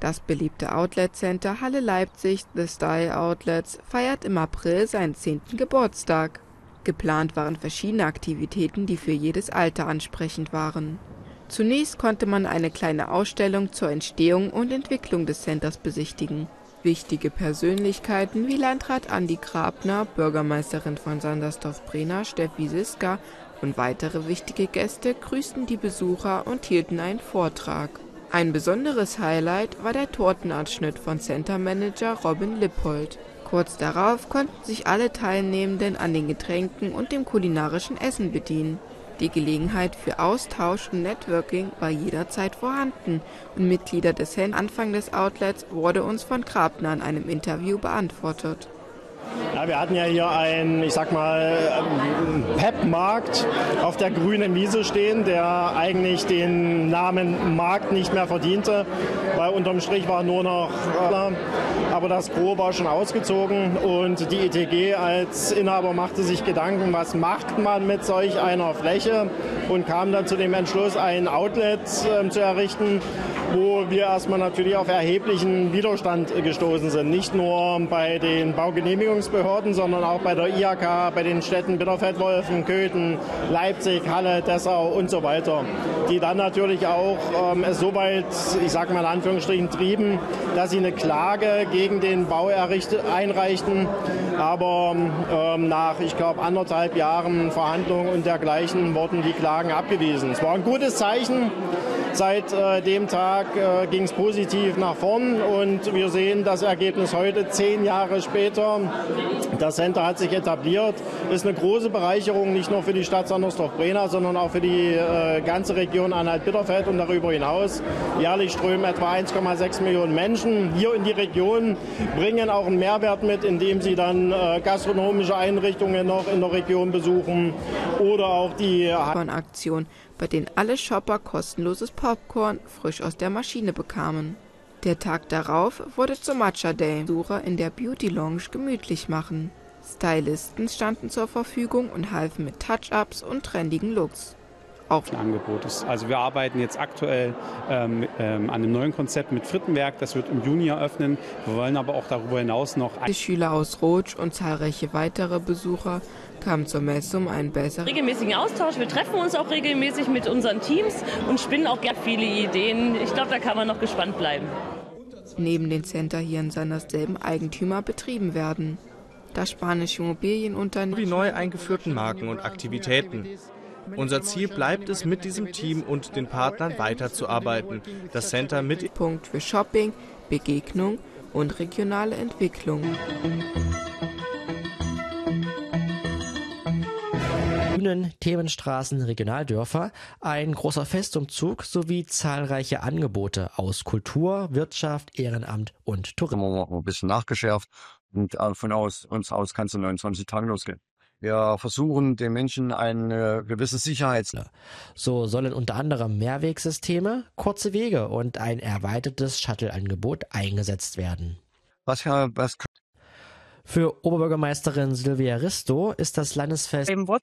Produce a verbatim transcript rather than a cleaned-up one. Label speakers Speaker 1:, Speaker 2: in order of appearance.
Speaker 1: Das beliebte Outlet-Center Halle Leipzig, The Style Outlets, feiert im April seinen zehnten Geburtstag. Geplant waren verschiedene Aktivitäten, die für jedes Alter ansprechend waren. Zunächst konnte man eine kleine Ausstellung zur Entstehung und Entwicklung des Centers besichtigen. Wichtige Persönlichkeiten wie Landrat Andi Grabner, Bürgermeisterin von Sandersdorf-Brena Steffi Siska und weitere wichtige Gäste grüßten die Besucher und hielten einen Vortrag. Ein besonderes Highlight war der Tortenanschnitt von Center-Manager Robin Lippold. Kurz darauf konnten sich alle Teilnehmenden an den Getränken und dem kulinarischen Essen bedienen. Die Gelegenheit für Austausch und Networking war jederzeit vorhanden und Mitglieder des Center Anfang des Outlets wurde uns von Grabner in einem Interview beantwortet.
Speaker 2: Ja, wir hatten ja hier einen, ich sag mal, Pep-Markt auf der grünen Wiese stehen, der eigentlich den Namen Markt nicht mehr verdiente, weil unterm Strich war nur noch, äh, aber das Gros war schon ausgezogen und die E T G als Inhaber machte sich Gedanken, was macht man mit solch einer Fläche und kam dann zu dem Entschluss, ein Outlet äh, zu errichten, wo wir erstmal natürlich auf erheblichen Widerstand gestoßen sind. Nicht nur bei den Baugenehmigungsbehörden, sondern auch bei der I H K, bei den Städten Bitterfeld-Wolfen, Köthen, Leipzig, Halle, Dessau und so weiter. Die dann natürlich auch ähm, es so weit, ich sage mal in Anführungsstrichen, trieben, dass sie eine Klage gegen den Bau einreichten. Aber ähm, nach, ich glaube, anderthalb Jahren Verhandlungen und dergleichen wurden die Klagen abgewiesen. Es war ein gutes Zeichen. Seit äh, dem Tag äh, ging es positiv nach vorn und wir sehen das Ergebnis heute, zehn Jahre später. Das Center hat sich etabliert, ist eine große Bereicherung, nicht nur für die Stadt Sandersdorf-Brena, sondern auch für die äh, ganze Region Anhalt-Bitterfeld und darüber hinaus. Jährlich strömen etwa eins Komma sechs Millionen Menschen hier in die Region, bringen auch einen Mehrwert mit, indem sie dann äh, gastronomische Einrichtungen noch in der Region besuchen oder auch die
Speaker 1: Aktion, bei denen alle Shopper kostenloses Popcorn frisch aus der Maschine bekamen. Der Tag darauf wurde zum Matcha Day. Besucher in der Beauty Lounge gemütlich machen. Stylisten standen zur Verfügung und halfen mit Touch-Ups und trendigen Looks.
Speaker 3: Auch ein Angebot ist. Also wir arbeiten jetzt aktuell ähm, ähm, an einem neuen Konzept mit Frittenwerk. Das wird im Juni eröffnen. Wir wollen aber auch darüber hinaus noch...
Speaker 1: Die Schüler aus Rotsch und zahlreiche weitere Besucher kamen zur Messe um einen besseren...
Speaker 4: regelmäßigen Austausch. Wir treffen uns auch regelmäßig mit unseren Teams und spinnen auch gerne viele Ideen. Ich glaube, da kann man noch gespannt bleiben.
Speaker 1: Neben den Center hier in Sandersselben Eigentümer betrieben werden. Das spanische Immobilienunternehmen...
Speaker 5: ...die neu eingeführten Marken und Aktivitäten. Unser Ziel bleibt es, mit diesem Team und den Partnern weiterzuarbeiten. Das Center mit
Speaker 1: Punkt für Shopping, Begegnung und regionale Entwicklung.
Speaker 6: Bühnen, Themenstraßen, Regionaldörfer, ein großer Festumzug sowie zahlreiche Angebote aus Kultur, Wirtschaft, Ehrenamt und Tourismus.
Speaker 7: Wir haben ein bisschen nachgeschärft und von aus, uns aus kann es in neunundzwanzig Tagen losgehen. Wir versuchen, den Menschen eine gewisse Sicherheit.
Speaker 6: So sollen unter anderem Mehrwegsysteme, kurze Wege und ein erweitertes Shuttle-Angebot eingesetzt werden.
Speaker 7: Was, ja, was
Speaker 6: Für Oberbürgermeisterin Silvia Risto ist das Landesfest
Speaker 8: im Wort